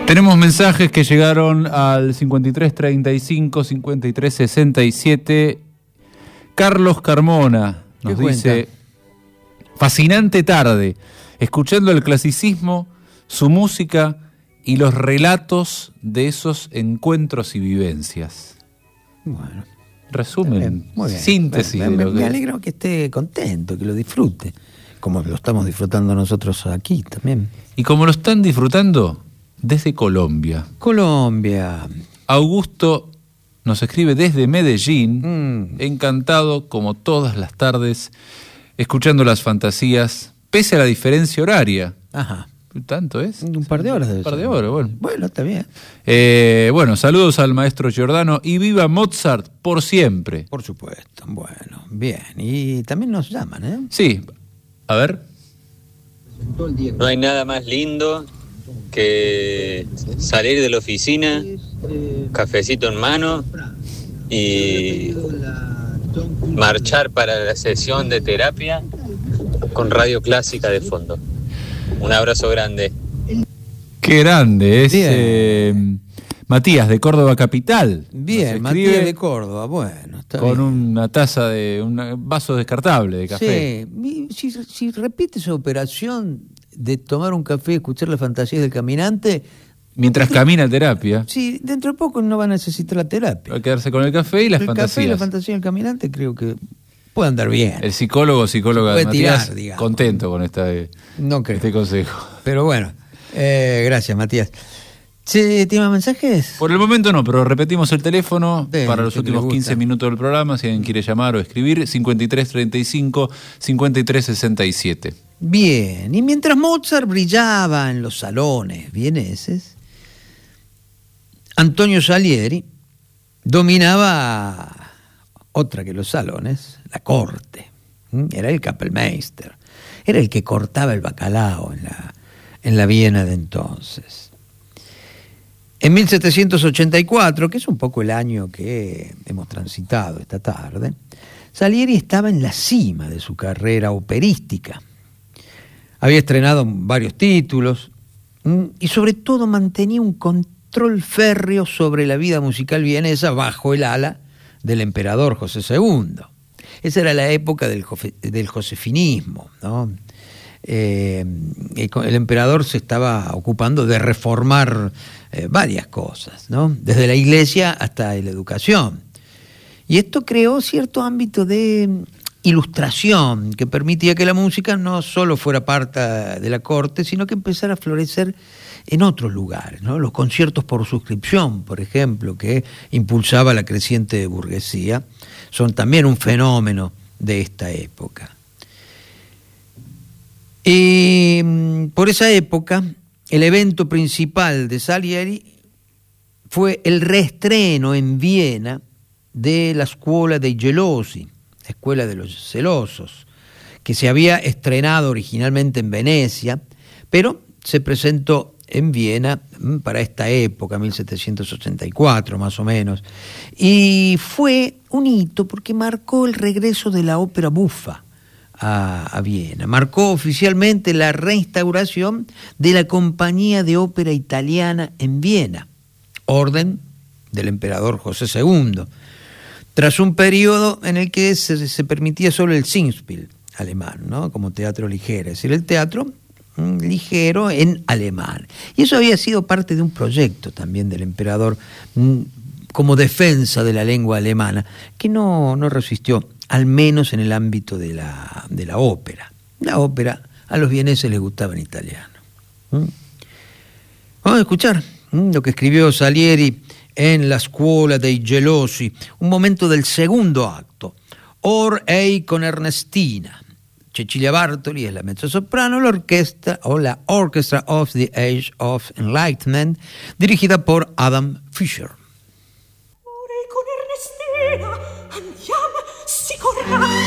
Tenemos mensajes que llegaron al 5335, 5367. Carlos Carmona nos dice: fascinante tarde, escuchando el clasicismo, su música y los relatos de esos encuentros y vivencias. Bueno, resumen, muy bien. síntesis. Me alegro que esté contento, que lo disfrute, como lo estamos disfrutando nosotros aquí también. Y como lo están disfrutando desde Colombia. Augusto nos escribe desde Medellín, encantado como todas las tardes, escuchando las fantasías, pese a la diferencia horaria. Ajá. ¿Tanto es? Un par de horas debe ser. Un par de horas, bueno. Bueno, está bien. Bueno, saludos al maestro Giordano y viva Mozart por siempre. Por supuesto. Bueno, bien. Y también nos llaman, ¿eh? Sí. A ver. No hay nada más lindo que salir de la oficina, cafecito en mano y marchar para la sesión de terapia con radio clásica de fondo. Un abrazo grande. Qué grande es. Matías de Córdoba Capital. Bien, Matías de Córdoba, bueno, está con bien. Una taza de un vaso descartable de café. Sí, si repite esa operación de tomar un café y escuchar las fantasías del caminante, mientras camina a terapia. Sí, dentro de poco no va a necesitar la terapia. Va a quedarse con el café y las fantasías. El café y la fantasía del caminante creo que puede andar bien. El psicóloga de Matías, tirar, contento con este consejo. Pero bueno, gracias, Matías. ¿Tiene más mensajes? Por el momento no, pero repetimos el teléfono para los últimos 15 minutos del programa, si alguien quiere llamar o escribir, 5335, 5367. Bien, y mientras Mozart brillaba en los salones vieneses, Antonio Salieri dominaba otra que los salones, la corte. Era el Kapellmeister, era el que cortaba el bacalao en la Viena de entonces. En 1784, que es un poco el año que hemos transitado esta tarde, Salieri estaba en la cima de su carrera operística. Había estrenado varios títulos y sobre todo mantenía un control férreo sobre la vida musical vienesa bajo el ala del emperador José II. Esa era la época del josefinismo, ¿no? El emperador se estaba ocupando de reformar varias cosas, ¿no? Desde la iglesia hasta la educación. Y esto creó cierto ámbito de ilustración que permitía que la música no solo fuera parte de la corte, sino que empezara a florecer en otros lugares, ¿no? Los conciertos por suscripción, por ejemplo, que impulsaba la creciente burguesía, son también un fenómeno de esta época. Y por esa época, el evento principal de Salieri fue el reestreno en Viena de la Scuola dei Gelosi, la Escuela de los Celosos, que se había estrenado originalmente en Venecia, pero se presentó en Viena para esta época, 1784 más o menos, y fue un hito porque marcó el regreso de la ópera buffa a Viena, marcó oficialmente la reinstauración de la Compañía de Ópera Italiana en Viena, orden del emperador José II, tras un periodo en el que se permitía solo el Singspiel alemán, ¿no? Como teatro ligero, es decir, el teatro ligero en alemán. Y eso había sido parte de un proyecto también del emperador como defensa de la lengua alemana, que no resistió, al menos en el ámbito de la ópera. La ópera a los vieneses les gustaba en italiano. Vamos a escuchar lo que escribió Salieri en la Scuola dei Gelosi, un momento del segundo acto. Or ei con Ernestina. Cecilia Bartoli es la mezzosoprano, la Orchestra of the Age of Enlightenment, dirigida por Adam Fischer. Or ei con Ernestina, andiamo, si correrà.